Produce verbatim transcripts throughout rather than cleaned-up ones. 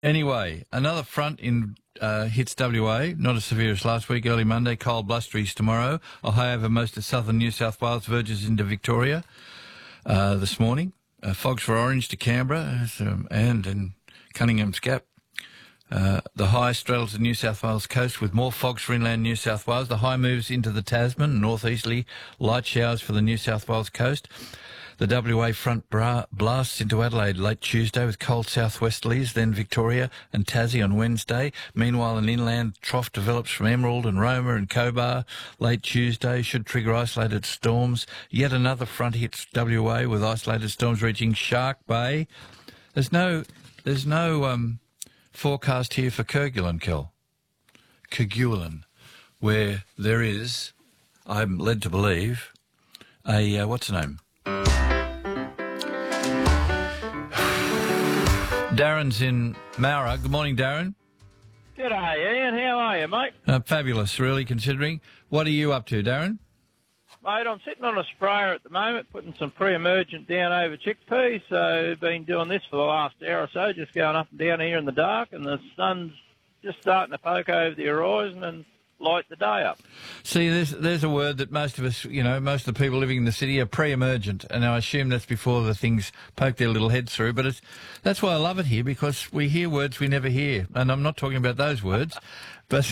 Anyway, another front in uh, hits W A, not as severe as last week, early Monday, cold blusteries tomorrow. A high over most of southern New South Wales verges into Victoria uh, this morning. Uh, fogs for Orange to Canberra um, and in Cunningham's Gap. Uh, the high straddles the New South Wales coast with more fogs for inland New South Wales. The high moves into the Tasman, northeasterly, light showers for the New South Wales coast. The W A front bra- blasts into Adelaide late Tuesday with cold southwesterlies, then Victoria and Tassie on Wednesday. Meanwhile, an inland trough develops from Emerald and Roma and Cobar late Tuesday, should trigger isolated storms. Yet another front hits W A with isolated storms reaching Shark Bay. There's no, there's no um, forecast here for Kerguelen, Kel. Kerguelen, where there is, I'm led to believe, a, uh, what's the name? Darren's in Mara. Good morning, Darren. G'day, Ian. How are you, mate? Uh, fabulous, really, considering. What are you up to, Darren? Mate, I'm sitting on a sprayer at the moment, putting some pre-emergent down over chickpeas. So been doing this for the last hour or so, just going up and down here in the dark, and the sun's just starting to poke over the horizon and light the day up. See, there's there's a word that most of us, you know, most of the people living in the city are pre-emergent, and I assume that's before the things poke their little heads through. But it's that's why I love it here, because we hear words we never hear, and I'm not talking about those words. But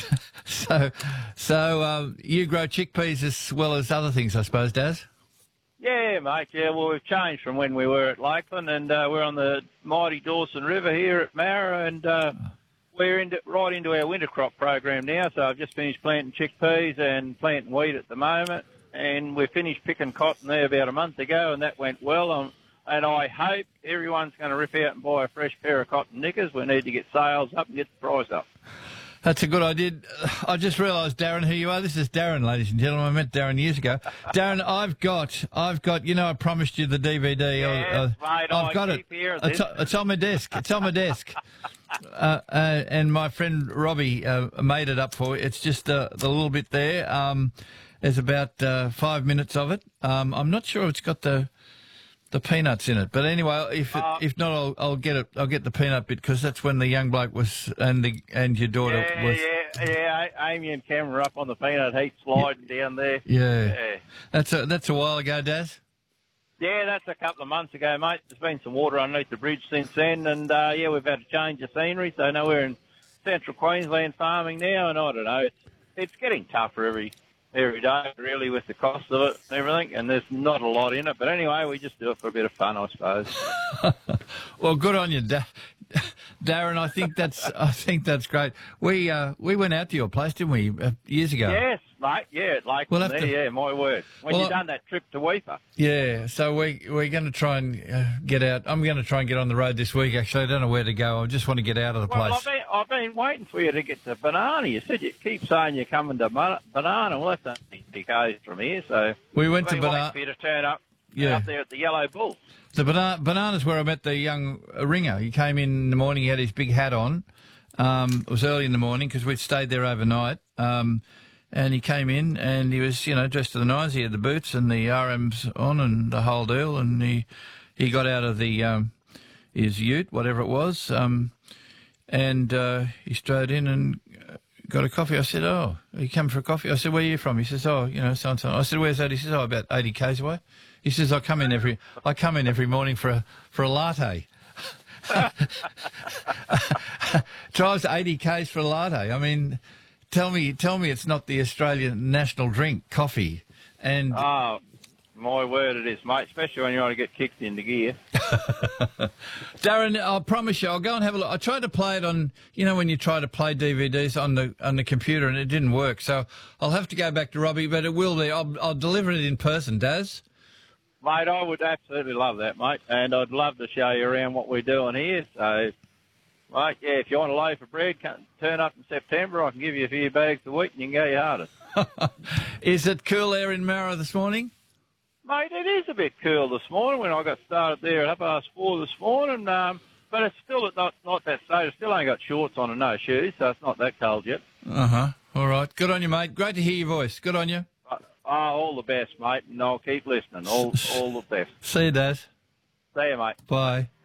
so so um, you grow chickpeas as well as other things, I suppose, Daz? Yeah, mate. Yeah, well, we've changed from when we were at Lakeland, and uh, we're on the mighty Dawson River here at Mara, and uh, we're into, right into our winter crop program now. So I've just finished planting chickpeas and planting wheat at the moment, and we finished picking cotton there about a month ago, and that went well. Um, and I hope everyone's going to rip out and buy a fresh pair of cotton knickers. We need to get sales up and get the price up. That's a good idea. I just realised, Darren, who you are. This is Darren, ladies and gentlemen. I met Darren years ago. Darren, I've got, I've got, you know, I promised you the D V D. Yeah, uh, mate, I've I got keep it. hearing It's, this. it's on my desk. It's on my desk. Uh, uh, and my friend Robbie uh, made it up for you. It's just uh, the little bit there. Um, there's about uh, five minutes of it. Um, I'm not sure it's got the the peanuts in it, but anyway, if it, Uh, if not, I'll, I'll get it. I'll get the peanut bit, because that's when the young bloke was and the and your daughter Yeah, was. yeah, yeah. Amy and Cameron are up on the peanut heap sliding down there. Yeah. Yeah. That's a that's a while ago, Daz. Yeah, that's a couple of months ago, mate. There's been some water underneath the bridge since then, and uh, yeah, we've had a change of scenery. So now we're in central Queensland farming now, and I don't know, it's it's getting tougher every every day, really, with the cost of it and everything. And there's not a lot in it, but anyway, we just do it for a bit of fun, I suppose. Well, good on you, da- Darren. I think that's I think that's great. We uh, we went out to your place, didn't we, uh, years ago? Yes, mate. Yeah, at Lakeland We'll have there. to- Yeah, my word. When Well, you I- done that trip to Weipa. Yeah, so we, we're going to try and uh, get out. I'm going to try and get on the road this week, actually. I don't know where to go. I just want to get out of the Well, place. I've been, I've been waiting for you to get to Banana. You said you keep saying you're coming to Ba- Banana. Well, that's only fifty k's from here, so We went I've to been waiting Banana. for you to turn up, Yeah. up there at the Yellow Bull. The bana- Banana's where I met the young uh, ringer. He came in the morning, he had his big hat on. Um, it was early in the morning because we'd stayed there overnight. Um, and he came in and he was, you know, dressed to the nines. He had the boots and the R Ms on and the whole deal. And he he got out of the um, his ute, whatever it was, um, and uh, he strode in and uh, got a coffee. I said, "Oh, you come for a coffee?" I said, "Where are you from?" He says, "Oh, you know, so and so." I said, "Where's that?" He says, "Oh, about eighty k's away." He says, "I come in every I come in every morning for a for a latte." Drives eighty k's for a latte. I mean, tell me, tell me, it's not the Australian national drink, coffee. And Oh, my word, it is, mate. Especially when you want to get kicked into gear. Darren, I promise you, I'll go and have a look. I tried to play it on, you know, when you try to play D V Ds on the on the computer, and it didn't work. So I'll have to go back to Robbie, but it will be. I'll, I'll deliver it in person, Daz. Mate, I would absolutely love that, mate. And I'd love to show you around what we're doing here. So, mate, yeah, if you want a loaf of bread, come, turn up in September. I can give you a few bags of wheat and you can go your hardest. Is it cool there in Mara this morning? Mate, it is a bit cool this morning when I got started there at half past four this morning. Um, but it's still not not that stage. I still ain't got shorts on and no shoes, so it's not that cold yet. Uh-huh. All right. Good on you, mate. Great to hear your voice. Good on you. Oh, all the best, mate, and I'll keep listening. All, all the best. See you, Daz. See you, mate. Bye.